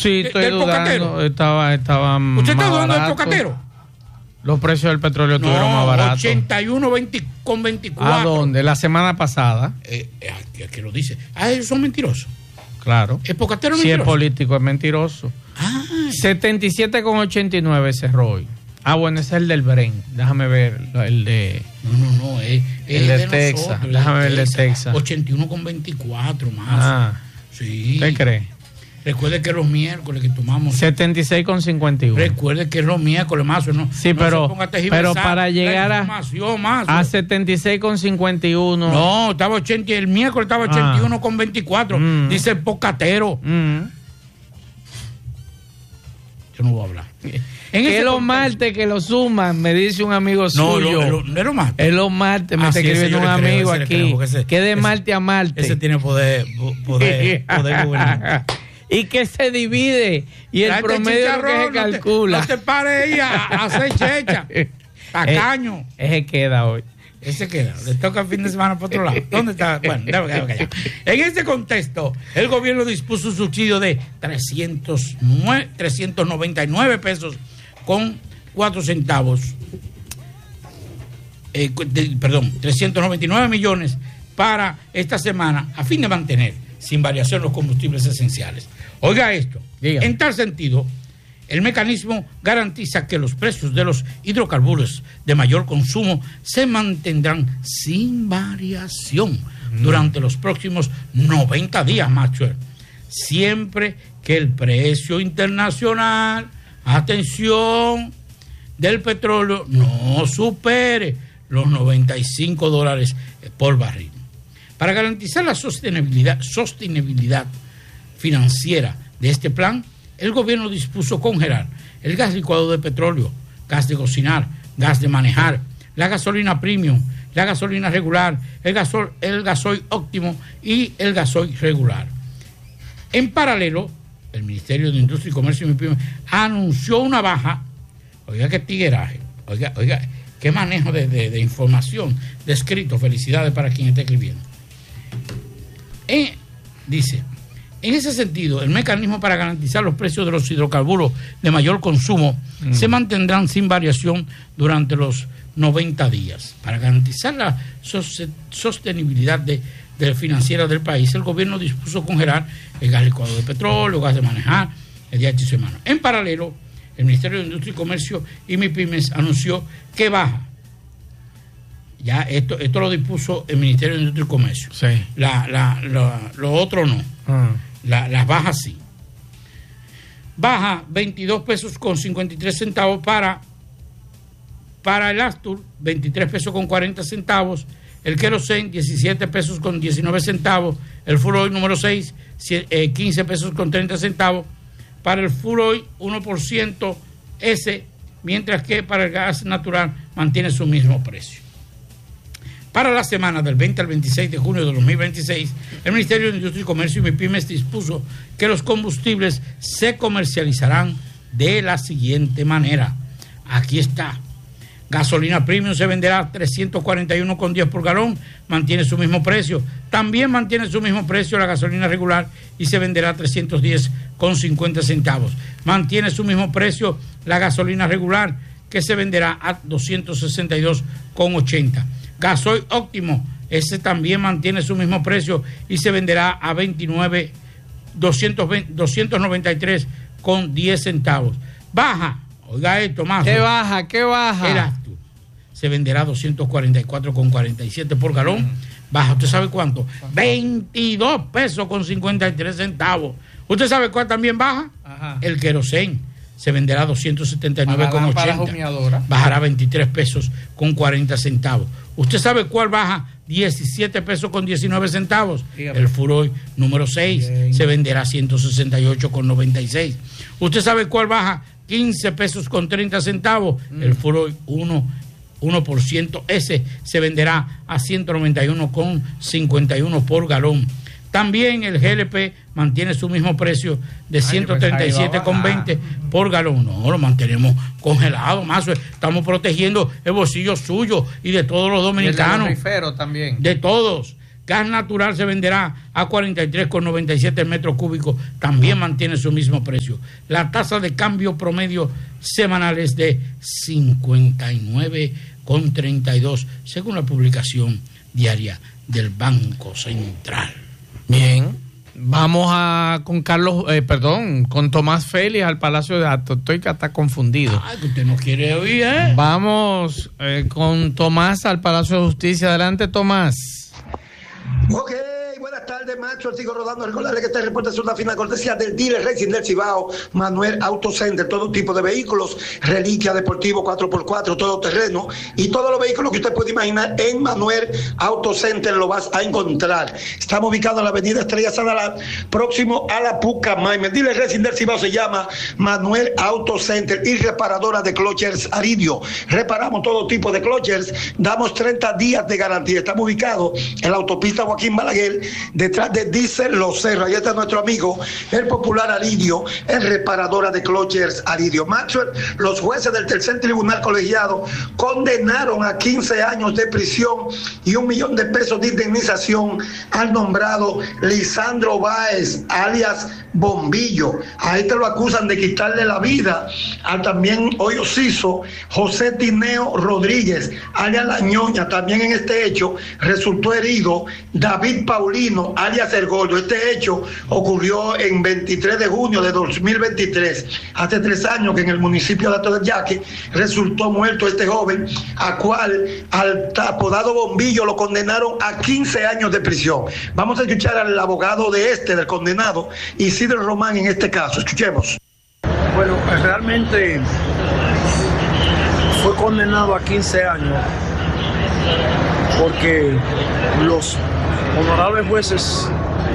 Sí, estoy del dudando. pocatero. Estaba ¿Usted está más dudando del barato. pocatero? Los precios del petróleo estuvieron más baratos. 81.24. ¿A dónde? La semana pasada. ¿Qué lo dice? Ellos son mentirosos. Claro. ¿El pocatero es si mentiroso? es político, es mentiroso. 77,89 cerró hoy. Bueno, ese es el del Bren. Déjame ver el de... No, es el de Texas. nosotros, Déjame ver el de Texas. 81,24 más. Sí. ¿Usted cree? Recuerde que los miércoles que tomamos... 76,51. Recuerde que los miércoles más. Sí, pero para llegar a 76,51... No, estaba 80, el miércoles estaba 81,24. Dice el pocatero. Yo no voy a hablar. Que los martes que lo suman, me dice un amigo suyo. No es los martes. Es los martes, me está escribiendo un amigo aquí. Que de martes a martes. Ese tiene poder gubernamental. Y que se divide. Y el promedio que se calcula. No te pares ahí a hacer checha. Tacaño. Ese queda hoy. Ese queda. Le toca el fin de semana por otro lado. ¿Dónde está? Bueno, déjame. En este contexto, el gobierno dispuso un subsidio de 399 pesos con 4 centavos. 399 millones para esta semana a fin de mantener sin variación los combustibles esenciales. Oiga esto. Dígame. En tal sentido, el mecanismo garantiza que los precios de los hidrocarburos de mayor consumo se mantendrán sin variación durante los próximos 90 días, Maxwell, siempre que el precio internacional, atención, del petróleo no supere los $95 por barril. Para garantizar la sostenibilidad financiera de este plan, el gobierno dispuso congelar el gas licuado de petróleo, gas de cocinar, gas de manejar, la gasolina premium, la gasolina regular, el gasoil óptimo y el gasoil regular. En paralelo, el Ministerio de Industria y Comercio y MIPYMES anunció una baja. Oiga qué tigueraje, oiga qué manejo de información, de escrito. Felicidades para quien esté escribiendo. Dice, en ese sentido, el mecanismo para garantizar los precios de los hidrocarburos de mayor consumo se mantendrán sin variación durante los 90 días. Para garantizar la sostenibilidad financiera del país, el gobierno dispuso congelar el gas licuado de petróleo, gas de manejar, el día de semana. En paralelo, el Ministerio de Industria y Comercio y MIPYMES anunció que baja. Ya esto lo dispuso el Ministerio de Industria y Comercio. Sí. Lo otro no. Las bajas sí. Baja 22 pesos con 53 centavos para el Astur, 23 pesos con 40 centavos, el Kerosene, 17 pesos con 19 centavos, el Fuel Oil número 6, 15 pesos con 30 centavos, para el Fuel Oil 1% S, mientras que para el gas natural mantiene su mismo precio. Para la semana del 20 al 26 de junio de 2026, el Ministerio de Industria y Comercio y MIPYMES dispuso que los combustibles se comercializarán de la siguiente manera. Aquí está. Gasolina premium se venderá a 341,10 por galón, mantiene su mismo precio. También mantiene su mismo precio la gasolina regular y se venderá a 310,50 centavos. Mantiene su mismo precio la gasolina regular, que se venderá a 262,80. Gasoil óptimo, ese también mantiene su mismo precio y se venderá a 293,10 centavos. Baja, oiga esto más. ¿Qué baja? El Astur se venderá a 244,47 por galón. Baja, ¿usted sabe cuánto? 22 pesos con 53 centavos. ¿Usted sabe cuál también baja? Ajá. El Kerosene se venderá a 279,80. Bajará 23 pesos con 40 centavos. ¿Usted sabe cuál baja? 17 pesos con 19 centavos. Dígame. El Fuel Oil número 6 se venderá a 168,96. ¿Usted sabe cuál baja? 15 pesos con 30 centavos. El Fuel Oil 1% S se venderá a 191,51 por galón. También el GLP mantiene su mismo precio de 137,20 por galón. No, lo mantenemos congelado, más. Estamos protegiendo el bolsillo suyo y de todos los dominicanos. Y el de los también. De todos. Gas natural se venderá a 43,97 el metro cúbico, también mantiene su mismo precio. La tasa de cambio promedio semanal es de 59,32, según la publicación diaria del Banco Central. Bien, vamos con con Tomás Félix al Palacio de Actos. Estoy que está confundido. Que usted no quiere oír, ¿eh? Vamos con Tomás al Palacio de Justicia. Adelante, Tomás. Ok, buenas tardes, macho. Sigo rodando. Recordarle que este reporte es una fina cortesía del dealer Racing del Cibao, Manuel Auto Center. Todo tipo de vehículos, reliquia, deportivo, 4x4, todo terreno y todos los vehículos que usted puede imaginar en Manuel Auto Center lo vas a encontrar. Estamos ubicados en la avenida Estrella Sadalán, próximo a la Pucamaima. El dealer Racing del Cibao se llama Manuel Auto Center y reparadora de clutches Aridio. Reparamos todo tipo de clutches, damos 30 días de garantía. Estamos ubicados en la autopista Joaquín Balaguer, detrás de Diesel Los Cerros. Ahí está nuestro amigo, el popular Aridio, el reparadora de clutches Aridio. Maxwell, los jueces del tercer tribunal colegiado condenaron a 15 años de prisión y $1 millón de indemnización al nombrado Lisandro Báez, alias Bombillo. A este lo acusan de quitarle la vida al también hoy ociso José Tineo Rodríguez, alias La Ñoña. También en este hecho resultó herido David Paulino, alias El Gordo. Este hecho ocurrió en 23 de junio de 2023, hace 3 años, que en el municipio de Alto del Yaque resultó muerto este joven, a cual al apodado Bombillo lo condenaron a 15 años de prisión. Vamos a escuchar al abogado del condenado, Isidro Román, en este caso. Escuchemos. Bueno, realmente fue condenado a 15 años porque los honorables jueces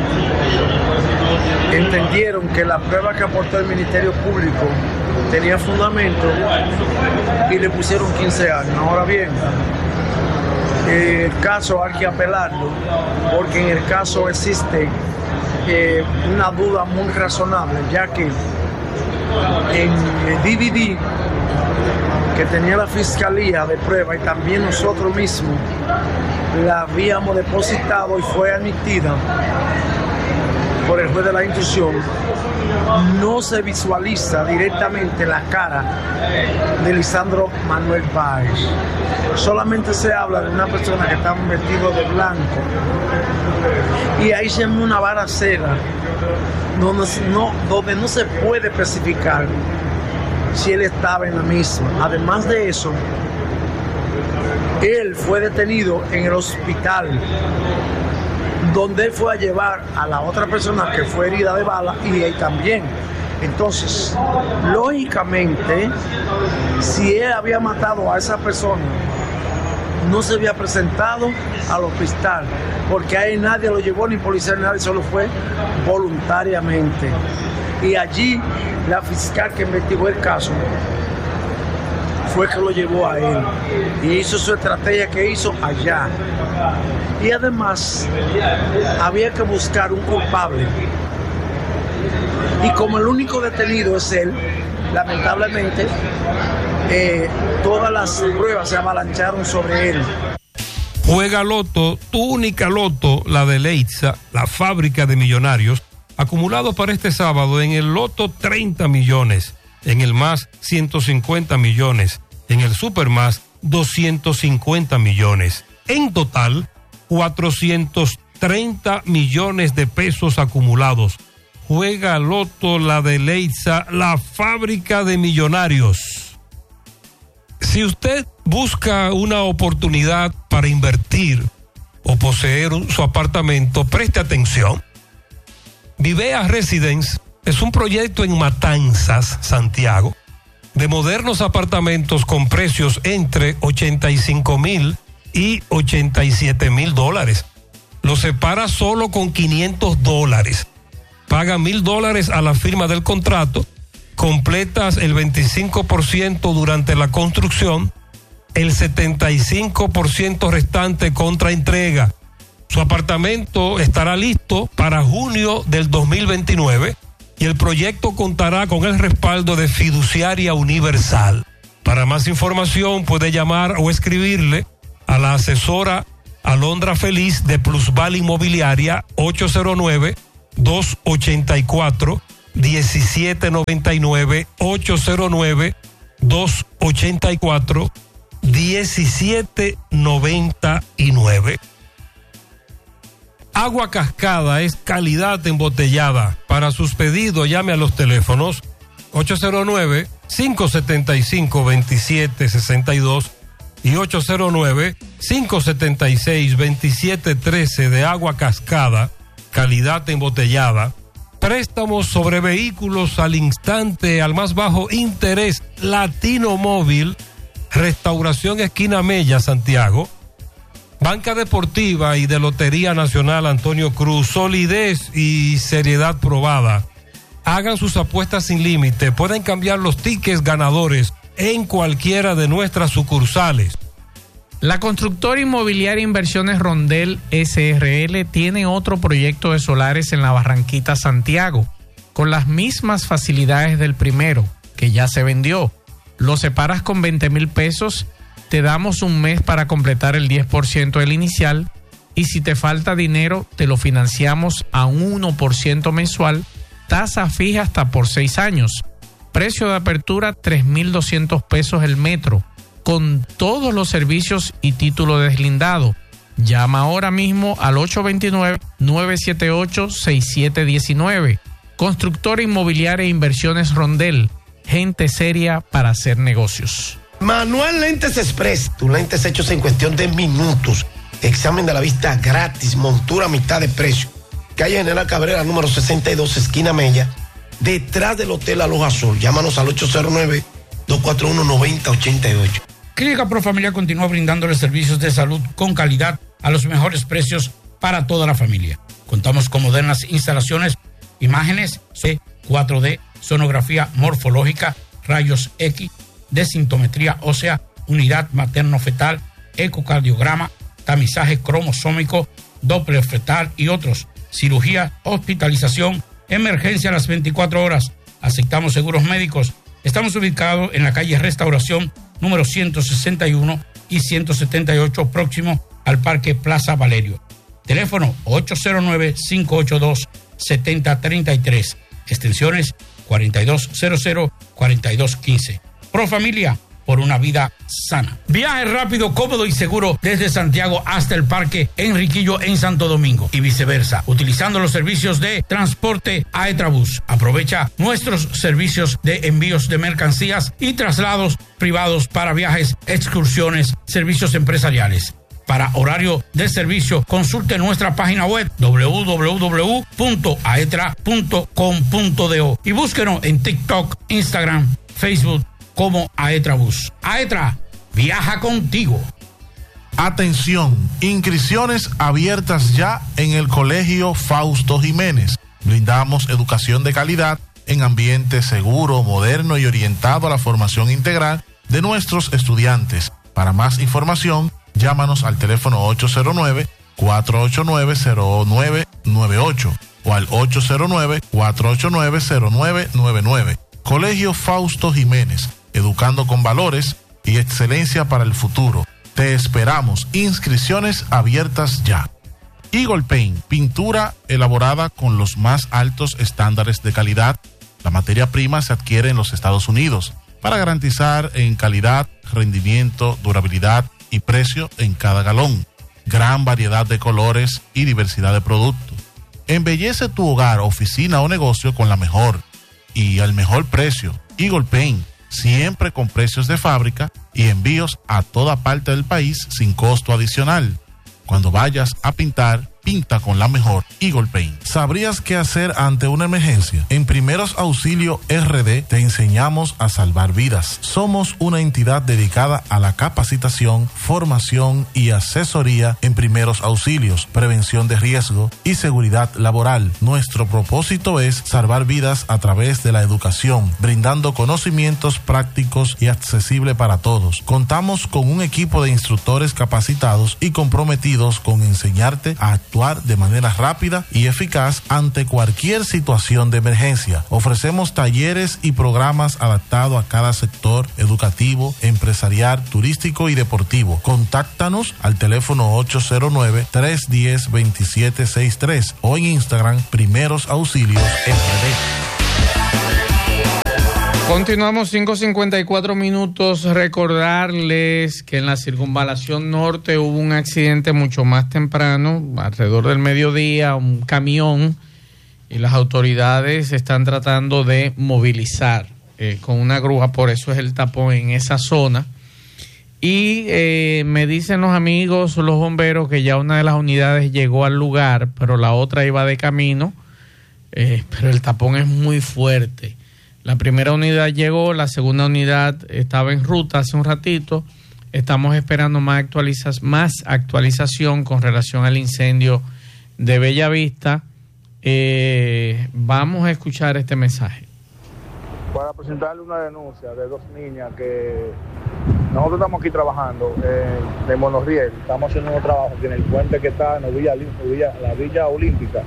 entendieron que la prueba que aportó el Ministerio Público tenía fundamento y le pusieron 15 años. Ahora bien, el caso hay que apelarlo porque en el caso existe una duda muy razonable, ya que en el DVD que tenía la Fiscalía de prueba y también nosotros mismos la habíamos depositado y fue admitida por el juez de la instrucción, no se visualiza directamente la cara de Lisandro Manuel Báez. Solamente se habla de una persona que está vestido de blanco y ahí se llama una balacera donde no se puede especificar si él estaba en la misma. Además de eso, él fue detenido en el hospital donde él fue a llevar a la otra persona que fue herida de bala y él también. Entonces, lógicamente, si él había matado a esa persona, no se había presentado al hospital, porque ahí nadie lo llevó, ni policía ni nadie, solo fue voluntariamente. Y allí la fiscal que investigó el caso fue que lo llevó a él y hizo su estrategia que hizo allá. Y además había que buscar un culpable. Y como el único detenido es él, lamentablemente todas las pruebas se avalancharon sobre él. Juega Loto, tu única Loto, la de Leitza, la fábrica de millonarios, acumulado para este sábado en el Loto 30 millones, en el Más 150 millones, en el Super Más 250 millones. En total, 430 millones de pesos acumulados. Juega Loto, la de Leitza, la fábrica de millonarios. Si usted busca una oportunidad para invertir o poseer su apartamento, preste atención. Vivea Residence es un proyecto en Matanzas, Santiago, de modernos apartamentos con precios entre $85,000 y $87,000. Lo separa solo con $500. Paga $1,000 a la firma del contrato, completas el 25% durante la construcción, el 75% restante contra entrega. Su apartamento estará listo para junio del 2029 y el proyecto contará con el respaldo de Fiduciaria Universal. Para más información puede llamar o escribirle a la asesora Alondra Feliz de Plusval Inmobiliaria, 809-284-1799, 809-284-1799. Agua Cascada es calidad embotellada. Para sus pedidos, llame a los teléfonos 809-575-2762 y 809-576-2713 de Agua Cascada, calidad embotellada. Préstamos sobre vehículos al instante, al más bajo interés. Latino Móvil, Restauración Esquina Mella, Santiago. Banca Deportiva y de Lotería Nacional Antonio Cruz, solidez y seriedad probada. Hagan sus apuestas sin límite, pueden cambiar los tickets ganadores en cualquiera de nuestras sucursales. La constructora inmobiliaria Inversiones Rondel SRL tiene otro proyecto de solares en la Barranquita, Santiago, con las mismas facilidades del primero, que ya se vendió. Lo separas con 20,000 pesos, te damos un mes para completar el 10% del inicial y si te falta dinero te lo financiamos a un 1% mensual, tasa fija hasta por 6 años. Precio de apertura 3,200 pesos el metro, con todos los servicios y título deslindado. Llama ahora mismo al 829-978-6719. Constructora Inmobiliaria e Inversiones Rondel, gente seria para hacer negocios. Manuel Lentes Express, tus lentes hechos en cuestión de minutos. Examen de la vista gratis, montura a mitad de precio. Calle General Cabrera, número 62, esquina Mella, detrás del Hotel Aloha Sol. Llámanos al 809-241-9088. Clínica Profamilia continúa brindándole servicios de salud con calidad a los mejores precios para toda la familia. Contamos con modernas instalaciones, imágenes C, 4D, sonografía morfológica, rayos X, desintometría ósea, unidad materno-fetal, ecocardiograma, tamizaje cromosómico, Doppler fetal y otros. Cirugía, hospitalización, emergencia a las 24 horas. Aceptamos seguros médicos. Estamos ubicados en la calle Restauración, número 161 y 178, próximo al Parque Plaza Valerio. Teléfono 809-582-7033. Extensiones 4200, 4215. Profamilia, por una vida sana. Viaje rápido, cómodo y seguro desde Santiago hasta el Parque Enriquillo en Santo Domingo y viceversa, utilizando los servicios de transporte Aetrabús. Aprovecha nuestros servicios de envíos de mercancías y traslados privados para viajes, excursiones, servicios empresariales. Para horario de servicio, consulte nuestra página web www.aetra.com.do y búsquenos en TikTok, Instagram, Facebook como Aetrabús. Aetra, viaja contigo. Atención, inscripciones abiertas ya en el Colegio Fausto Jiménez. Brindamos educación de calidad en ambiente seguro, moderno y orientado a la formación integral de nuestros estudiantes. Para más información, llámanos al teléfono 809-489-0998 o al 809-489-0999. Colegio Fausto Jiménez, educando con valores y excelencia para el futuro. Te esperamos. Inscripciones abiertas ya. Eagle Paint, pintura elaborada con los más altos estándares de calidad. La materia prima se adquiere en los Estados Unidos para garantizar en calidad, rendimiento, durabilidad y precio en cada galón. Gran variedad de colores y diversidad de productos. Embellece tu hogar, oficina o negocio con la mejor y al mejor precio. Eagle Paint, siempre con precios de fábrica y envíos a toda parte del país sin costo adicional. Cuando vayas a pintar, pinta con la mejor Eagle Paint. ¿Sabrías qué hacer ante una emergencia? En Primeros Auxilio RD te enseñamos a salvar vidas. Somos una entidad dedicada a la capacitación, formación y asesoría en primeros auxilios, prevención de riesgo y seguridad laboral. Nuestro propósito es salvar vidas a través de la educación, brindando conocimientos prácticos y accesibles para todos. Contamos con un equipo de instructores capacitados y comprometidos con enseñarte a actuar actuar de manera rápida y eficaz ante cualquier situación de emergencia. Ofrecemos talleres y programas adaptados a cada sector educativo, empresarial, turístico y deportivo. Contáctanos al teléfono 809-310-2763 o en Instagram Primeros Auxilios RD. Continuamos 5:54 minutos. Recordarles que en la circunvalación norte hubo un accidente mucho más temprano, alrededor del mediodía, un camión, y las autoridades están tratando de movilizar con una grúa, por eso es el tapón en esa zona. Y me dicen los amigos, los bomberos, que ya una de las unidades llegó al lugar, pero la otra iba de camino, pero el tapón es muy fuerte. La primera unidad llegó, la segunda unidad estaba en ruta hace un ratito. Estamos esperando más actualización con relación al incendio de Bellavista. Vamos a escuchar este mensaje. Para presentarle una denuncia de 2 niñas que nosotros estamos aquí trabajando en Monorriel. Estamos haciendo un trabajo aquí en el puente que está en la Villa Olímpica.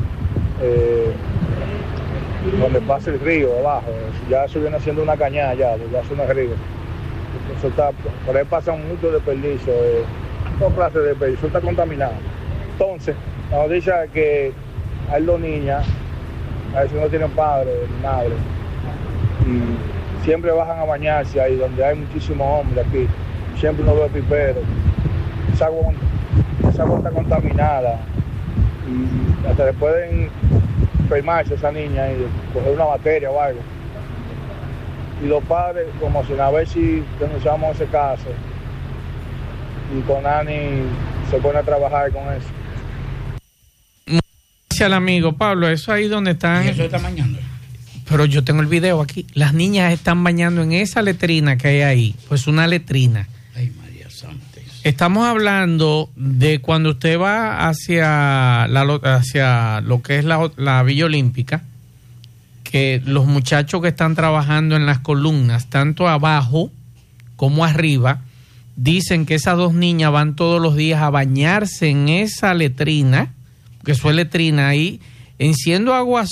Donde pasa el río abajo, ya eso viene siendo una cañada ya zona de río. Eso está, por ahí pasan muchos desperdicios, toda clase de desperdicio, está contaminado. Entonces, nos dice que hay 2 niñas, a veces no tienen padre ni madre, y siempre bajan a bañarse ahí donde hay muchísimos hombres aquí, siempre uno ve pipero. Esa agua está contaminada y hasta le pueden enfermarse esa niña y coger una bacteria o algo. Y los padres, como si a ver si denunciamos ese caso, y con Ani se pone a trabajar con eso. Gracias al amigo Pablo, eso ahí donde están. ¿Y eso está bañando? Pero yo tengo el video aquí. Las niñas están bañando en esa letrina que hay ahí. Pues una letrina. Ay, María Santa. Estamos hablando de cuando usted va hacia lo que es la Villa Olímpica, que los muchachos que están trabajando en las columnas, tanto abajo como arriba, dicen que esas 2 niñas van todos los días a bañarse en esa letrina, que eso es letrina ahí, enciendo aguas.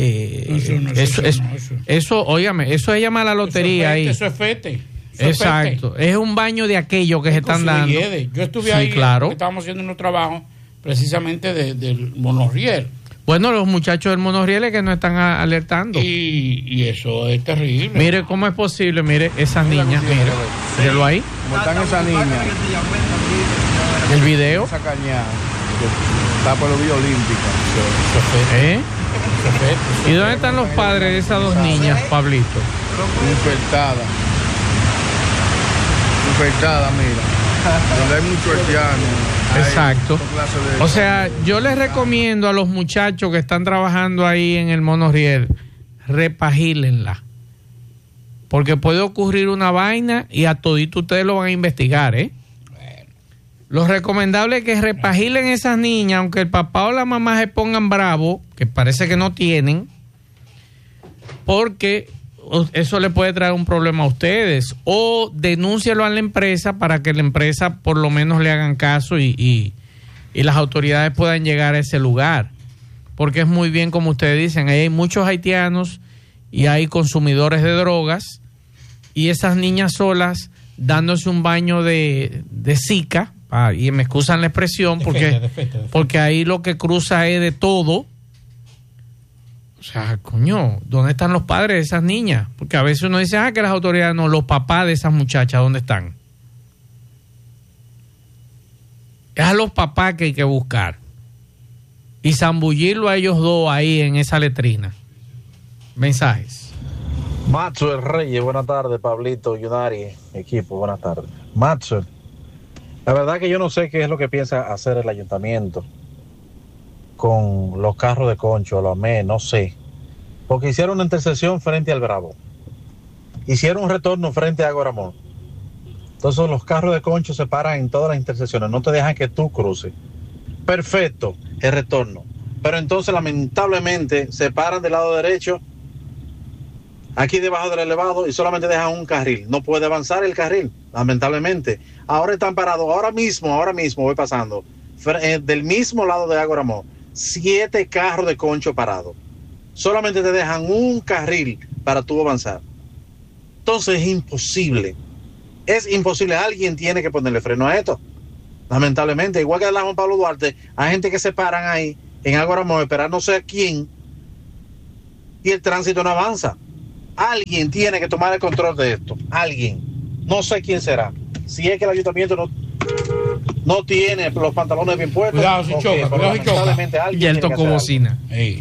Eso, óigame, eso se llama la lotería ahí. Eso es fete. Exacto, es un baño de aquello que se están dando. Yo estuve ahí, claro. Estábamos haciendo unos trabajos precisamente del Monorriel. Bueno, los muchachos del Monorriel es que nos están alertando. Y eso es terrible. Mire cómo es posible, mire esas niñas, mírelo ahí. Como están esas niñas. El video. Esa cañada está por la Villa Olímpica. ¿Y dónde están los padres de esas 2 niñas, Pablito? Infectada, mira. Donde hay mucho haitiano. Exacto. O sea, yo les recomiendo a los muchachos que están trabajando ahí en el Monorriel, repagílenla. Porque puede ocurrir una vaina y a todito ustedes lo van a investigar, ¿eh? Lo recomendable es que repagilen esas niñas, aunque el papá o la mamá se pongan bravos, que parece que no tienen, porque eso le puede traer un problema a ustedes, o denúncialo a la empresa para que la empresa por lo menos le hagan caso y las autoridades puedan llegar a ese lugar, porque es muy bien como ustedes dicen, ahí hay muchos haitianos y hay consumidores de drogas, y esas niñas solas dándose un baño de zika, y me excusan la expresión porque ahí lo que cruza es de todo. O sea, coño, ¿dónde están los padres de esas niñas? Porque a veces uno dice, que las autoridades no, los papás de esas muchachas, ¿dónde están? Es a los papás que hay que buscar y zambullirlo a ellos 2 ahí en esa letrina. Mensajes. Macho el Reyes, buenas tardes. Pablito, Yunari, equipo, buenas tardes. Macho, la verdad que yo no sé qué es lo que piensa hacer el ayuntamiento con los carros de Concho, los AME, no sé. Porque hicieron una intersección frente al Bravo. Hicieron un retorno frente a Agoramón. Entonces los carros de Concho se paran en todas las intersecciones, no te dejan que tú cruces. Perfecto, el retorno. Pero entonces lamentablemente se paran del lado derecho, aquí debajo del elevado, y solamente dejan un carril. No puede avanzar el carril, lamentablemente. Ahora están parados, ahora mismo voy pasando del mismo lado de Ágora Mall, 7 carros de concho parados. Solamente te dejan un carril para tú avanzar. Entonces es imposible. Es imposible. Alguien tiene que ponerle freno a esto. Lamentablemente, igual que en la Juan Pablo Duarte, hay gente que se paran ahí en Ágora Mall, esperar no sé a quién, y el tránsito no avanza. Alguien tiene que tomar el control de esto. Alguien. No sé quién será. Si es que el ayuntamiento no tiene los pantalones bien puestos. Cuidado si choca, cuidado si choca. Y él tocó bocina.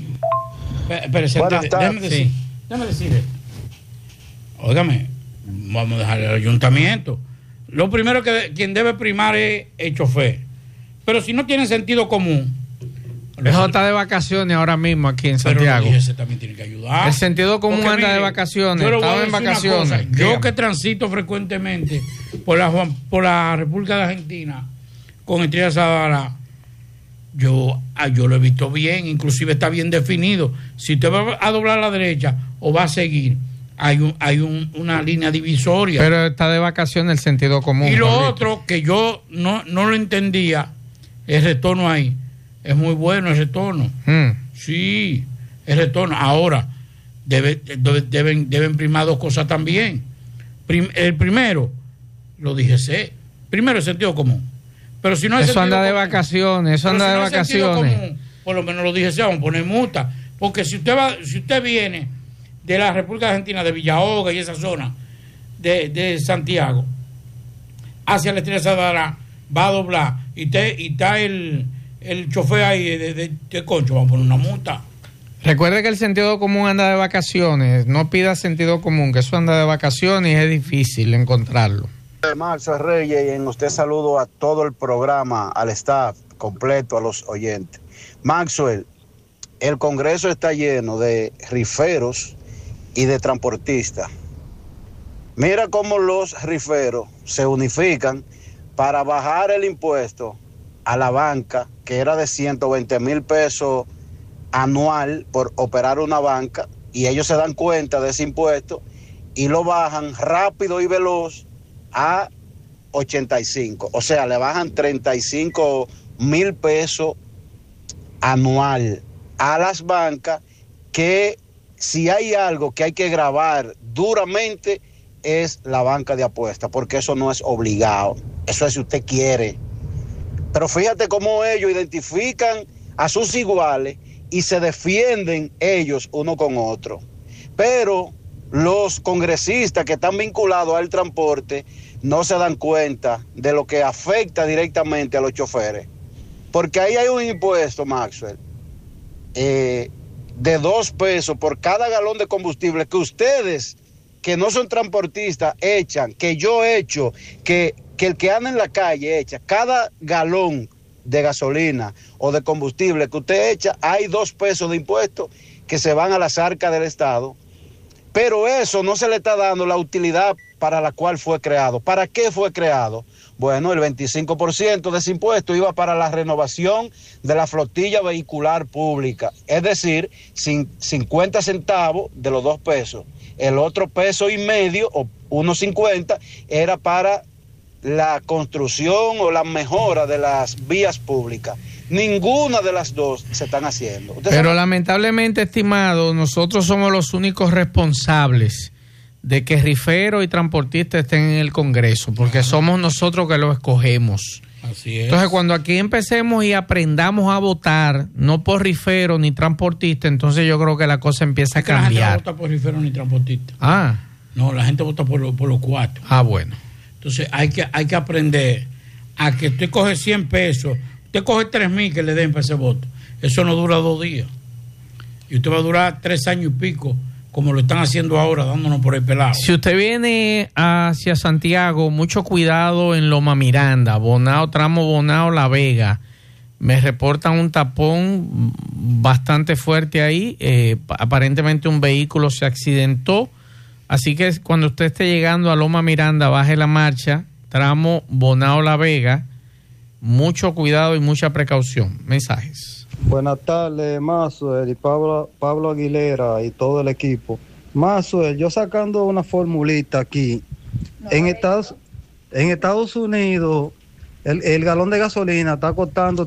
Déjame decirle. Óigame, vamos a dejar el ayuntamiento. Lo primero que quien debe primar es el chofer. Pero si no tiene sentido común. Eso está de vacaciones ahora mismo aquí en Santiago. Pero ese también tiene que ayudar. El sentido común anda de vacaciones. Estaba en vacaciones. Yo que transito frecuentemente por la República de Argentina con Estrella Sadara, yo lo he visto bien, inclusive está bien definido. Si usted va a doblar a la derecha o va a seguir, hay una línea divisoria. Pero está de vacaciones el sentido común. Y lo otro que yo no lo entendía, el retorno ahí. Es muy bueno el retorno. Sí, el retorno. Ahora, deben primar dos cosas también. El primero, lo dije, primero el sentido común. Pero si no hay eso anda de vacaciones, eso anda de vacaciones. Común, por lo menos lo dije, vamos a poner multa. Porque si usted viene de la República Argentina, de Villahoga y esa zona de Santiago, hacia la Estrella Sadara, va a doblar y está el chofer ahí de concho, vamos a poner una multa. Recuerde que el sentido común anda de vacaciones. No pida sentido común, que eso anda de vacaciones y es difícil encontrarlo. Maxwell Reyes, y en usted saludo a todo el programa, al staff completo, a los oyentes. Maxwell, el Congreso está lleno de riferos y de transportistas. Mira cómo los riferos se unifican para bajar el impuesto a la banca, que era de 120,000 pesos anual por operar una banca, y ellos se dan cuenta de ese impuesto y lo bajan rápido y veloz a 85. O sea, le bajan 35,000 pesos anual a las bancas, que si hay algo que hay que grabar duramente es la banca de apuestas, porque eso no es obligado, eso es si usted quiere. Pero fíjate cómo ellos identifican a sus iguales y se defienden ellos uno con otro. Pero los congresistas que están vinculados al transporte no se dan cuenta de lo que afecta directamente a los choferes. Porque ahí hay un impuesto, Maxwell, de 2 pesos por cada galón de combustible que ustedes, que no son transportistas, echan, que yo echo, que el que anda en la calle echa. Cada galón de gasolina o de combustible que usted echa, hay 2 pesos de impuestos que se van a las arcas del Estado. Pero eso no se le está dando la utilidad para la cual fue creado. ¿Para qué fue creado? Bueno, el 25% de ese impuesto iba para la renovación de la flotilla vehicular pública. Es decir, 50 centavos de los 2 pesos. El otro 1.5 pesos o 1.50 era para la construcción o la mejora de las vías públicas. Ninguna de las dos se están haciendo. Pero lamentablemente, estimado, nosotros somos los únicos responsables de que riferos y transportistas estén en el Congreso, porque somos nosotros que lo escogemos. Así es. Entonces, cuando aquí empecemos y aprendamos a votar, no por riferos ni transportistas, entonces yo creo que la cosa empieza a cambiar. La gente no vota por riferos ni transportistas. No, la gente vota por los 4. Bueno. Entonces hay que aprender a que usted coge 100 pesos, usted coge 3,000 que le den para ese voto. Eso no dura 2 días. Y usted va a durar 3 años y pico, como lo están haciendo ahora, dándonos por el pelado. Si usted viene hacia Santiago, mucho cuidado en Loma Miranda, tramo Bonao La Vega. Me reportan un tapón bastante fuerte ahí. Aparentemente un vehículo se accidentó. Así que cuando usted esté llegando a Loma Miranda, baje la marcha, tramo Bonao La Vega. Mucho cuidado y mucha precaución. Mensajes. Buenas tardes, Maxwell y Pablo Aguilera y todo el equipo. Maxwell, yo sacando una formulita aquí. En Estados Unidos, El galón de gasolina está costando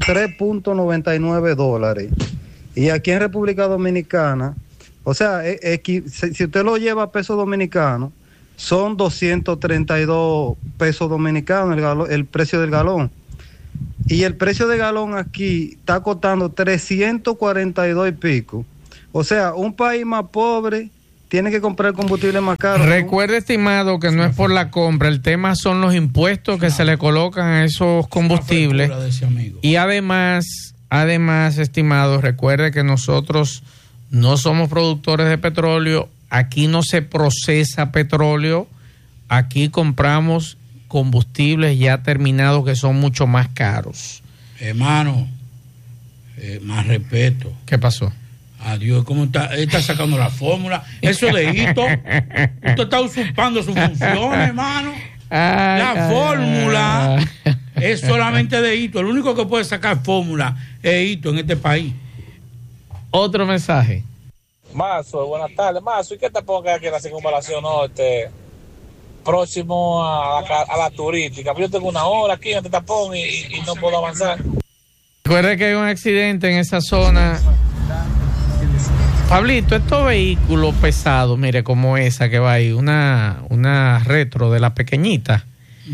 $3.99. Y aquí en República Dominicana, o sea, si usted lo lleva a pesos dominicanos, son 232 pesos dominicanos el precio del galón. Y el precio de galón aquí está costando 342 y pico. O sea, un país más pobre tiene que comprar combustible más caro. Recuerde, estimado, que no es por la compra, el tema son los impuestos que se le colocan a esos combustibles. Y además, estimado, recuerde que nosotros no somos productores de petróleo, aquí no se procesa petróleo, aquí compramos combustibles ya terminados que son mucho más caros. Hermano, más respeto. ¿Qué pasó? Adiós, ¿cómo está? Está sacando la fórmula. Eso de hito. Usted está usurpando sus funciones, hermano. La fórmula es solamente de hito. El único que puede sacar fórmula es hito en este país. Otro mensaje. Mazo, buenas tardes. Mazo, ¿y qué te ponga aquí en la circunvalación norte? Próximo a la turística. Yo tengo una hora aquí en este tapón y no puedo avanzar. Recuerde que hay un accidente en esa zona. Pablito, estos vehículos pesados, mire, como esa que va ahí, una retro de la pequeñita.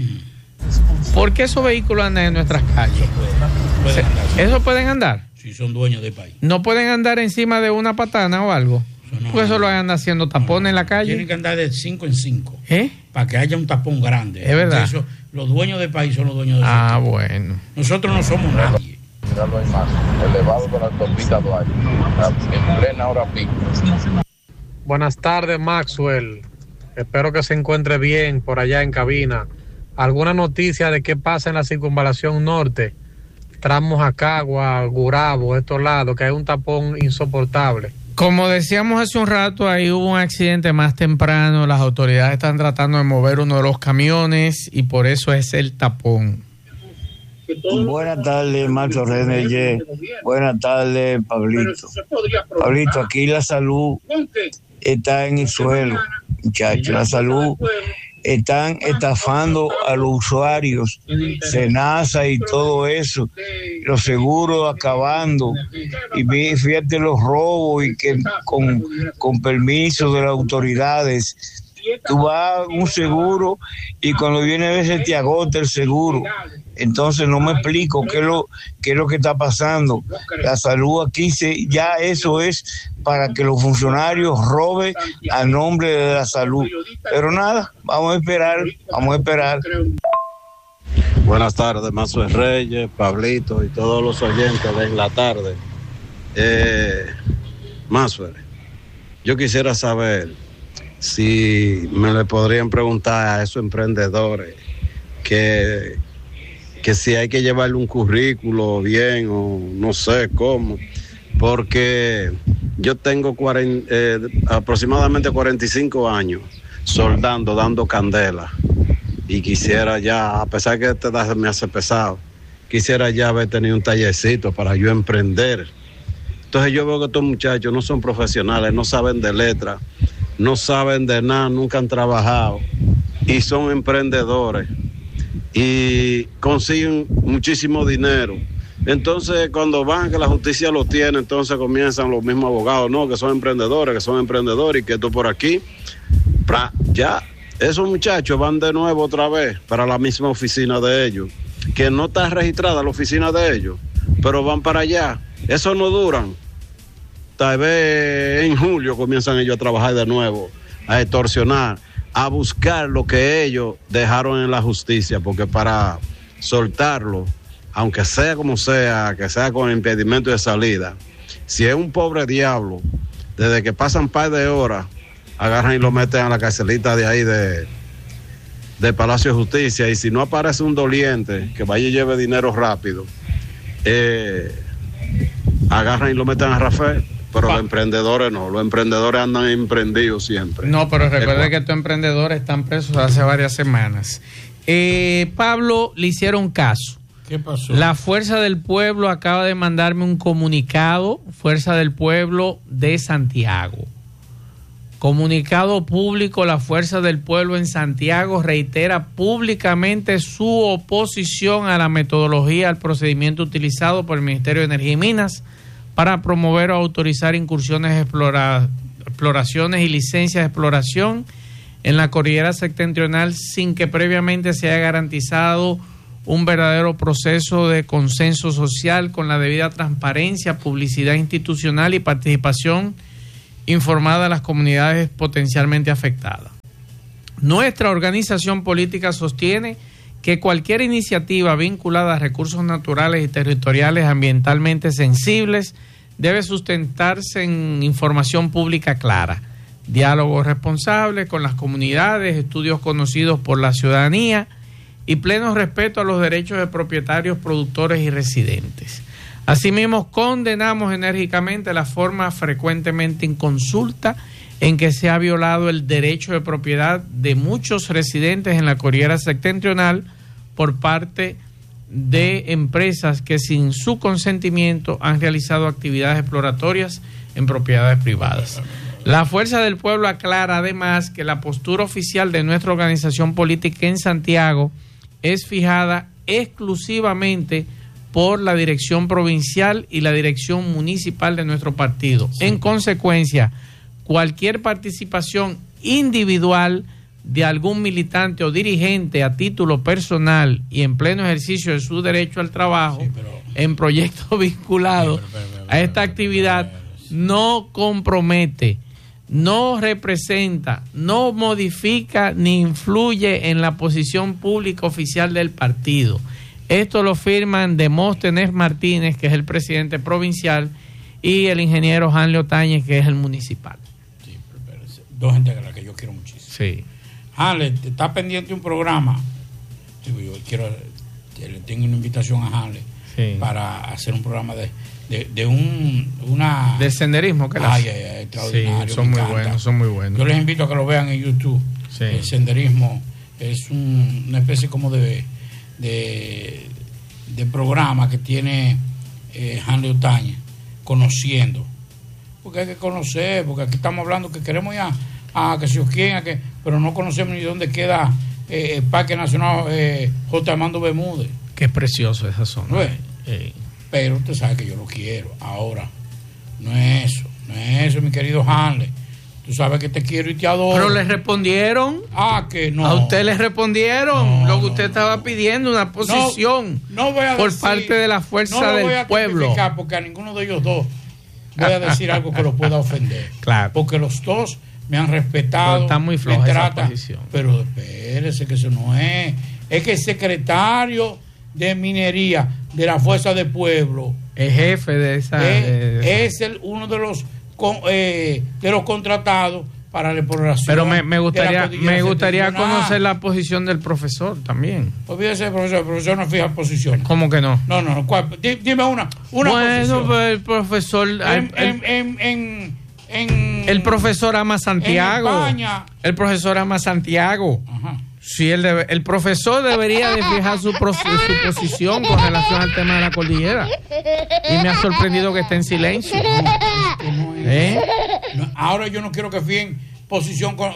¿Por qué esos vehículos andan en nuestras calles? ¿Eso pueden andar? Si son dueños del país. ¿No pueden andar encima de una patana o algo? Porque eso lo andan haciendo tapones en la calle. Tienen que andar de 5 en 5. Para que haya un tapón grande. Es verdad. Eso, los dueños del país son los dueños del país. Bueno. Nosotros no somos nadie. Míralo ahí más, elevado con la autopista Duarte, en plena hora pico. Buenas tardes, Maxwell. Espero que se encuentre bien por allá en cabina. ¿Alguna noticia de qué pasa en la circunvalación norte? Tramos Jacagua, Gurabo, estos lados, que hay un tapón insoportable. Como decíamos hace un rato, ahí hubo un accidente más temprano. Las autoridades están tratando de mover uno de los camiones y por eso es el tapón. Buenas tardes, Marco René. Buenas tardes, Pablito. Pablito, aquí la salud está en el suelo, muchachos. La salud están estafando a los usuarios, Senasa y todo eso, los seguros acabando. Y fíjate los robos y que con permiso de las autoridades. Tú vas a un seguro y cuando viene a veces te agota el seguro. Entonces no me explico qué es lo que está pasando. La salud aquí, ya eso es para que los funcionarios roben a nombre de la salud. Pero nada, vamos a esperar. Buenas tardes, Mazo Reyes, Pablito y todos los oyentes de En la Tarde. Mazo, yo quisiera saber si me le podrían preguntar a esos emprendedores que si hay que llevarle un currículo bien o no sé cómo, porque yo tengo aproximadamente 45 años soldando, dando candela, y quisiera ya, a pesar que esta edad se me hace pesado, quisiera ya haber tenido un tallercito para yo emprender. Entonces yo veo que estos muchachos no son profesionales, no saben de letras, no saben de nada, nunca han trabajado y son emprendedores y consiguen muchísimo dinero. Entonces cuando van que la justicia lo tiene, entonces comienzan los mismos abogados, no, que son emprendedores y que esto por aquí, ya esos muchachos van de nuevo otra vez para la misma oficina de ellos, que no está registrada la oficina de ellos, pero van para allá. Eso no duran. Tal vez en julio comienzan ellos a trabajar de nuevo, a extorsionar, a buscar lo que ellos dejaron en la justicia, porque para soltarlo, aunque sea como sea, que sea con impedimento de salida, si es un pobre diablo, desde que pasan un par de horas, agarran y lo meten a la carcelita de ahí de Palacio de Justicia, y si no aparece un doliente que vaya y lleve dinero rápido, agarran y lo meten a Rafael. Pero los emprendedores no, los emprendedores andan emprendidos siempre. No, pero recuerde que estos emprendedores están presos hace varias semanas. Pablo, le hicieron caso. ¿Qué pasó? La Fuerza del Pueblo acaba de mandarme un comunicado, Fuerza del Pueblo de Santiago. Comunicado público, la Fuerza del Pueblo en Santiago reitera públicamente su oposición a la metodología, al procedimiento utilizado por el Ministerio de Energía y Minas para promover o autorizar incursiones, exploraciones y licencias de exploración en la cordillera septentrional sin que previamente se haya garantizado un verdadero proceso de consenso social con la debida transparencia, publicidad institucional y participación informada a las comunidades potencialmente afectadas. Nuestra organización política sostiene que cualquier iniciativa vinculada a recursos naturales y territoriales ambientalmente sensibles debe sustentarse en información pública clara, diálogo responsable con las comunidades, estudios conocidos por la ciudadanía y pleno respeto a los derechos de propietarios, productores y residentes. Asimismo, condenamos enérgicamente la forma frecuentemente inconsulta en que se ha violado el derecho de propiedad de muchos residentes en la cordillera septentrional por parte de empresas que sin su consentimiento han realizado actividades exploratorias en propiedades privadas. La Fuerza del Pueblo aclara además que la postura oficial de nuestra organización política en Santiago es fijada exclusivamente por la dirección provincial y la dirección municipal de nuestro partido. Sí. En consecuencia, cualquier participación individual de algún militante o dirigente a título personal y en pleno ejercicio de su derecho al trabajo en proyectos vinculados a esta actividad no compromete, no representa, no modifica ni influye en la posición pública oficial del partido. Esto lo firman Demóstenes Martínez, que es el presidente provincial, y el ingeniero Hanley Otañez, que es el municipal. Sí, pero dos gente a la que yo quiero muchísimo. Sí. Hanley, está pendiente un programa. Yo le tengo una invitación a Hanley para hacer un programa de senderismo que extraordinario. Sí, son muy buenos. Yo les invito a que lo vean en YouTube. Sí. El senderismo es una especie como de programa que tiene Hanley Otañez, conociendo, porque hay que conocer, porque aquí estamos hablando que queremos ir a que se os quiera, pero no conocemos ni dónde queda el Parque Nacional J. Armando Bermúdez, que es precioso esa zona, ¿no? Pero usted sabe que yo lo quiero. Ahora no es eso, mi querido Hanley. Tú sabes que te quiero y te adoro. Pero le respondieron. Que no. A usted le respondieron lo que usted estaba pidiendo, una posición por parte de la Fuerza del Pueblo. Porque a ninguno de ellos dos voy a decir algo que los pueda ofender. Claro. Porque los dos me han respetado. Pero está muy floja esa posición. Pero espérese que eso no es. Es que el secretario de Minería de la Fuerza del Pueblo, el jefe de esa... es uno de los contratados para la exploración. Pero me gustaría conocer la posición del profesor también. Olvídese del profesor, el profesor no fija posiciones. ¿Cómo que no? No. Dime una bueno, posición. Pues el profesor... el profesor ama Santiago. En España. El profesor ama Santiago. Ajá. Sí, el profesor debería de fijar su posición con relación al tema de la cordillera. Y me ha sorprendido que esté en silencio. Ahora yo no quiero que fijen posición con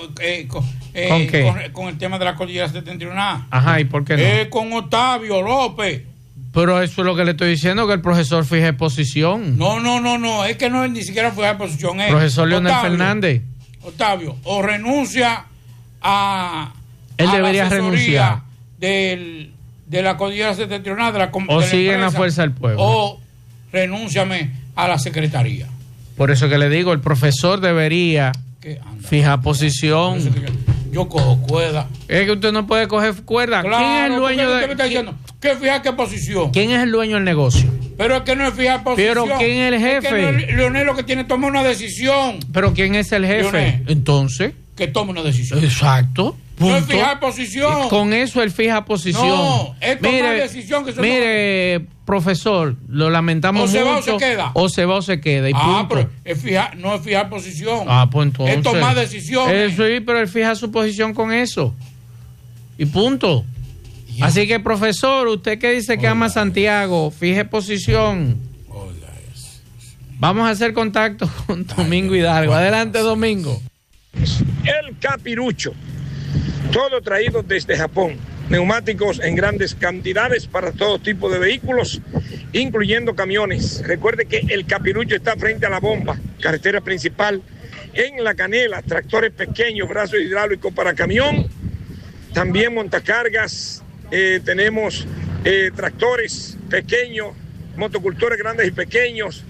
el tema de la cordillera septentrional. Ajá, ¿y por qué no? Con Octavio López. Pero eso es lo que le estoy diciendo, que el profesor fije posición. No, es que no es ni siquiera fijar posición. Profesor Leonel Fernández. Octavio, o renuncia él debería renunciar de la cordillera septentrional, o sigue en la Fuerza del Pueblo, o renúnciame a la secretaría. Por eso que le digo, el profesor debería fijar posición. Yo cojo cuerda. Es que usted no puede coger cuerda. Claro, ¿quién es el dueño usted me está diciendo que fijar qué posición? ¿Quién es el dueño del negocio? Pero es que no es fijar posición. Pero ¿quién es el jefe? Es que no es Leonel lo que tiene que tomar una decisión. Pero ¿quién es el jefe? Leonel. Entonces, que tome una decisión. Exacto. Punto. No es fijar posición. Con eso él fija posición. No, es tomar decisión que se profesor, lo lamentamos mucho. O se va o se queda. O se va o se queda. Y punto. Pero no es fijar posición. Pues entonces. Es tomar decisiones. Sí, pero él fija su posición con eso. Y punto. Yeah. Así que, profesor, usted que dice que ama Santiago, fije posición. Vamos a hacer contacto con Domingo Hidalgo. Adelante, Domingo. El Capirucho, todo traído desde Japón. Neumáticos en grandes cantidades para todo tipo de vehículos, incluyendo camiones. Recuerde que el Capirucho está frente a la bomba, carretera principal, en La Canela, tractores pequeños, brazos hidráulicos para camión, también montacargas, tenemos tractores pequeños, motocultores grandes y pequeños,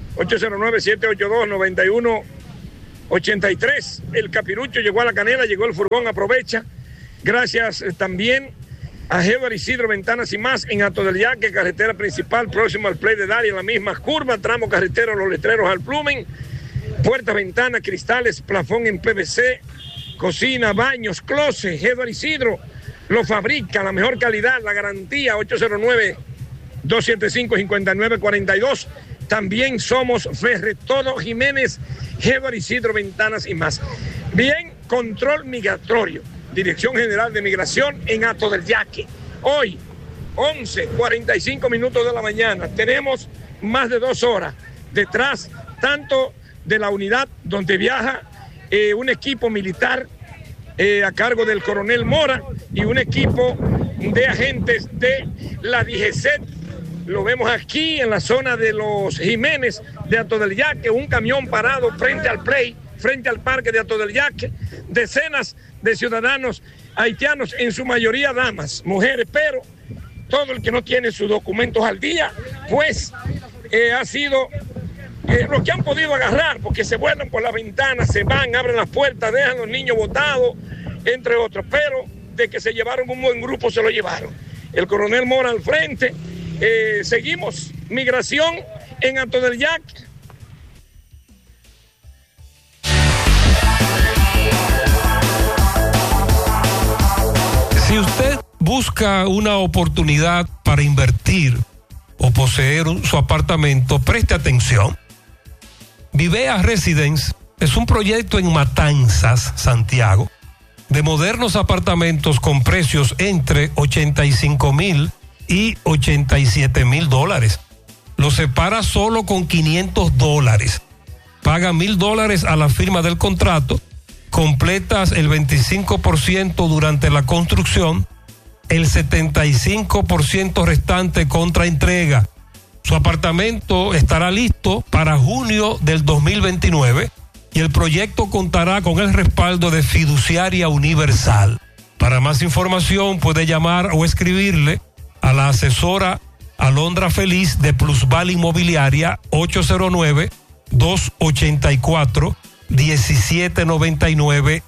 809-782-9183. El Capirucho llegó a La Canela, llegó el furgón, aprovecha. Gracias también a Edward Isidro Ventanas y Más en Hato del Yaque, carretera principal, próximo al Play de Daria, en la misma curva, tramo carretero, los letreros al Plumen, puertas, ventanas, cristales, plafón en PVC, cocina, baños, closet. Edward Isidro lo fabrica, la mejor calidad, la garantía, 809-275-5942. También somos Ferretodo Jiménez, Edward Isidro Ventanas y Más. Bien, control migratorio. Dirección General de Migración en Hato del Yaque. Hoy, 11:45 minutos de la mañana, tenemos más de 2 horas detrás, tanto de la unidad donde viaja un equipo militar a cargo del coronel Mora y un equipo de agentes de la DGCET. Lo vemos aquí en la zona de los Jiménez de Hato del Yaque, un camión parado frente al Play, frente al parque de Hato del Yaque, decenas de ciudadanos haitianos, en su mayoría damas, mujeres, pero todo el que no tiene sus documentos al día, pues ha sido los que han podido agarrar, porque se vuelan por la ventana, se van, abren las puertas, dejan a los niños botados, entre otros, pero de que se llevaron un buen grupo, se lo llevaron. El coronel Mora al frente. Seguimos, migración en Hato del Yaque. Si usted busca una oportunidad para invertir o poseer su apartamento, preste atención. Vivea Residence es un proyecto en Matanzas, Santiago, de modernos apartamentos con precios entre $85,000 y $87,000. Lo separa solo con $500. Paga $1,000 a la firma del contrato. Completas el 25% durante la construcción, el 75% restante contra entrega. Su apartamento estará listo para junio del 2029 y el proyecto contará con el respaldo de Fiduciaria Universal. Para más información puede llamar o escribirle a la asesora Alondra Feliz de Plusval Inmobiliaria, 809-284-1799,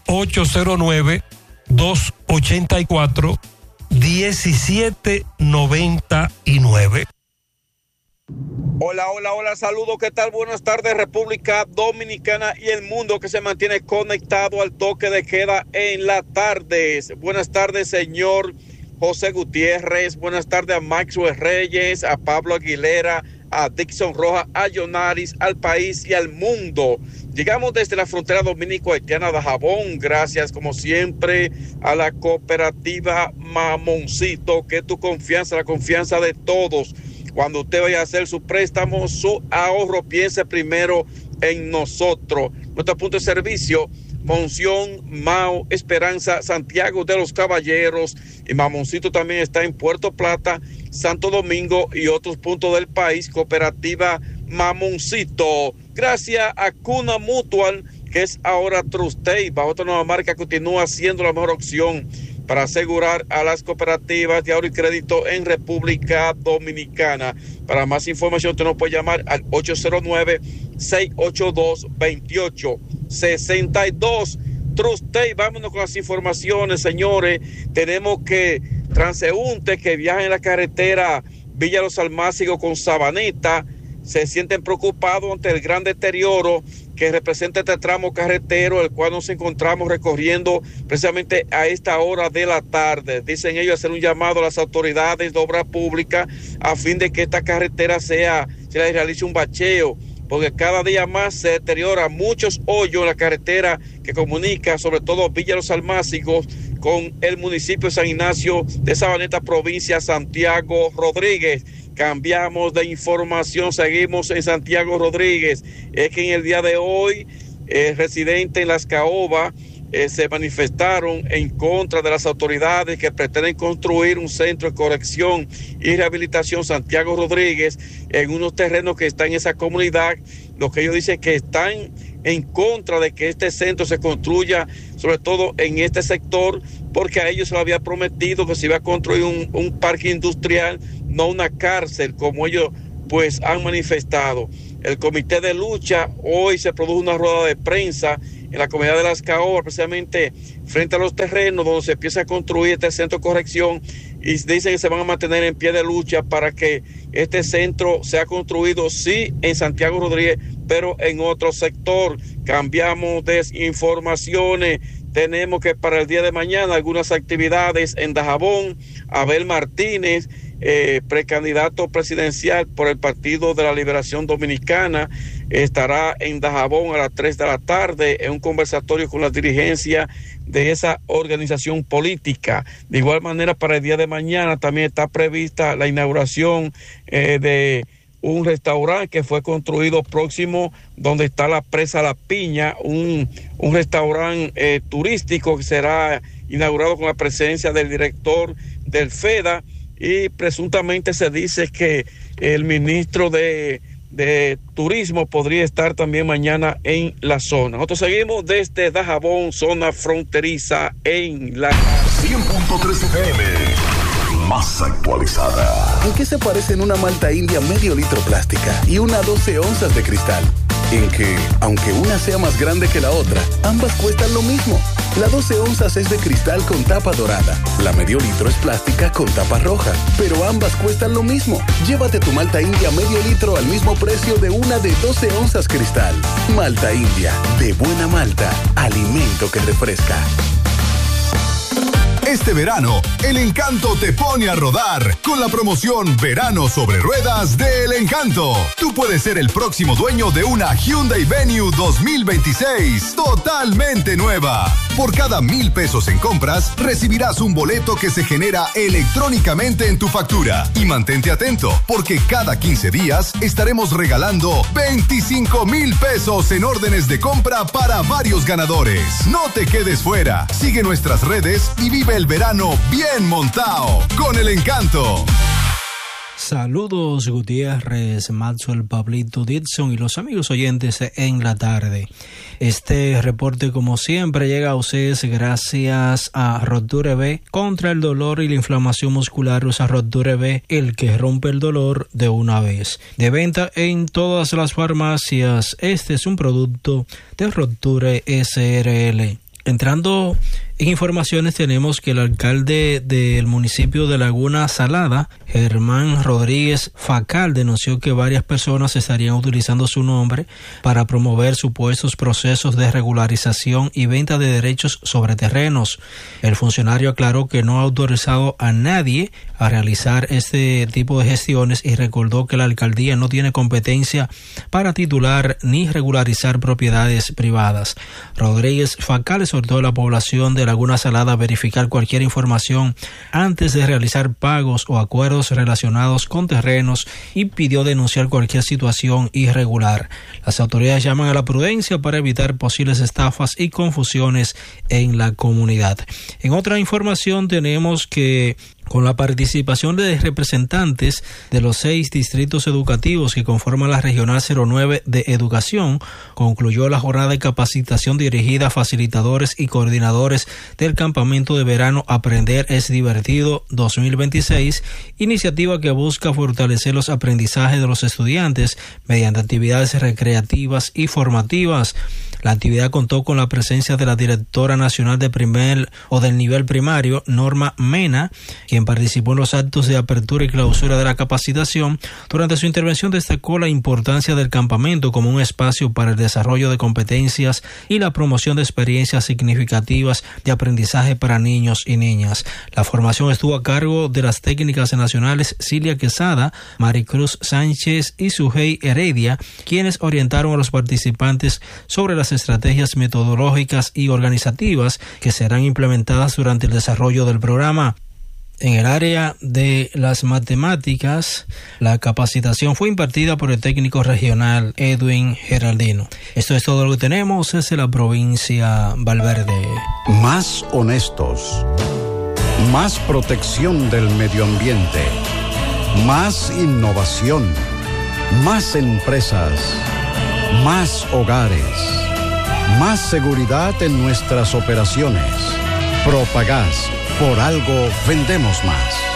809-284-1799. Hola, saludos, ¿qué tal? Buenas tardes, República Dominicana y el mundo que se mantiene conectado al toque de queda en la tarde. Buenas tardes, señor José Gutiérrez, buenas tardes a Maxwell Reyes, a Pablo Aguilera, a Dixon Rojas, a Yonaris, al país y al mundo. Llegamos desde la frontera dominico-haitiana de Jabón, gracias como siempre a la cooperativa Mamoncito, que es tu confianza, la confianza de todos. Cuando usted vaya a hacer su préstamo, su ahorro, piense primero en nosotros. Nuestro punto de servicio, Monción, Mao, Esperanza, Santiago de los Caballeros, y Mamoncito también está en Puerto Plata, Santo Domingo y otros puntos del país. Cooperativa Mamoncito, gracias a Cuna Mutual, que es ahora Trustey, bajo otra nueva marca, continúa siendo la mejor opción para asegurar a las cooperativas de ahorro y crédito en República Dominicana. Para más información, usted nos puede llamar al 809-682-2862. Trustey, vámonos con las informaciones, señores. Tenemos que transeúntes que viajan en la carretera Villa Los Almácigos con Sabaneta se sienten preocupados ante el gran deterioro que representa este tramo carretero, el cual nos encontramos recorriendo precisamente a esta hora de la tarde. Dicen ellos hacer un llamado a las autoridades de obra pública a fin de que esta carretera se le realice un bacheo, porque cada día más se deteriora, muchos hoyos en la carretera que comunica sobre todo Villa Los Almácigos con el municipio de San Ignacio de Sabaneta, provincia Santiago Rodríguez. Cambiamos de información, seguimos en Santiago Rodríguez. Es que en el día de hoy residentes en Las Caobas se manifestaron en contra de las autoridades que pretenden construir un centro de corrección y rehabilitación Santiago Rodríguez en unos terrenos que están en esa comunidad. Lo que ellos dicen que están en contra de que este centro se construya, sobre todo en este sector, porque a ellos se les había prometido que se iba a construir un parque industrial, no una cárcel, como ellos pues han manifestado. El comité de lucha, hoy se produjo una rueda de prensa en la comunidad de Las Caobas, precisamente frente a los terrenos donde se empieza a construir este centro de corrección, y dicen que se van a mantener en pie de lucha para que este centro sea construido, sí, en Santiago Rodríguez, pero en otro sector. Cambiamos de informaciones. Tenemos que para el día de mañana algunas actividades en Dajabón. Abel Martínez, precandidato presidencial por el Partido de la Liberación Dominicana, estará en Dajabón a las 3 de la tarde en un conversatorio con la dirigencia de esa organización política. De igual manera, para el día de mañana también está prevista la inauguración de un restaurante que fue construido próximo donde está la presa La Piña, un restaurante turístico que será inaugurado con la presencia del director del FEDA, y presuntamente se dice que el ministro de Turismo podría estar también mañana en la zona. Nosotros seguimos desde Dajabón, zona fronteriza en la 100.3 FM, más actualizada. ¿En qué se parecen una malta india medio litro plástica y una 12 onzas de cristal? En que, aunque una sea más grande que la otra, ambas cuestan lo mismo. La 12 onzas es de cristal con tapa dorada. La medio litro es plástica con tapa roja. Pero ambas cuestan lo mismo. Llévate tu malta india medio litro al mismo precio de una de 12 onzas cristal. Malta india, de buena malta, alimento que refresca. Este verano, El Encanto te pone a rodar con la promoción Verano sobre Ruedas de El Encanto. Tú puedes ser el próximo dueño de una Hyundai Venue 2026, totalmente nueva. Por cada 1,000 pesos en compras, recibirás un boleto que se genera electrónicamente en tu factura. Y mantente atento, porque cada 15 días estaremos regalando 25,000 pesos en órdenes de compra para varios ganadores. No te quedes fuera. Sigue nuestras redes y vive el verano bien montado con El Encanto. Saludos Gutiérrez, Maxwell, Pablito, Dixon y los amigos oyentes en la tarde. Este reporte, como siempre, llega a ustedes gracias a Roture B. Contra el dolor y la inflamación muscular, usa Roture B, el que rompe el dolor de una vez. De venta en todas las farmacias. Este es un producto de Roture SRL. Entrando en informaciones, tenemos que el alcalde del municipio de Laguna Salada, Germán Rodríguez Facal, denunció que varias personas estarían utilizando su nombre para promover supuestos procesos de regularización y venta de derechos sobre terrenos. El funcionario aclaró que no ha autorizado a nadie a realizar este tipo de gestiones y recordó que la alcaldía no tiene competencia para titular ni regularizar propiedades privadas. Rodríguez Facal exhortó a la población de Laguna Salada a verificar cualquier información antes de realizar pagos o acuerdos relacionados con terrenos y pidió denunciar cualquier situación irregular. Las autoridades llaman a la prudencia para evitar posibles estafas y confusiones en la comunidad. En otra información tenemos que con la participación de representantes de los 6 distritos educativos que conforman la Regional 09 de Educación, concluyó la jornada de capacitación dirigida a facilitadores y coordinadores del campamento de verano Aprender es Divertido 2026, iniciativa que busca fortalecer los aprendizajes de los estudiantes mediante actividades recreativas y formativas. La actividad contó con la presencia de la directora nacional de del nivel primario, Norma Mena, quien participó en los actos de apertura y clausura de la capacitación. Durante su intervención destacó la importancia del campamento como un espacio para el desarrollo de competencias y la promoción de experiencias significativas de aprendizaje para niños y niñas. La formación estuvo a cargo de las técnicas nacionales Cilia Quesada, Maricruz Sánchez y Sujei Heredia, quienes orientaron a los participantes sobre las estrategias metodológicas y organizativas que serán implementadas durante el desarrollo del programa. En el área de las matemáticas, la capacitación fue impartida por el técnico regional Edwin Geraldino. Esto es todo lo que tenemos desde la provincia Valverde. Más honestos, más protección del medio ambiente, más innovación, más empresas, más hogares, más seguridad en nuestras operaciones. Propagás, por algo vendemos más.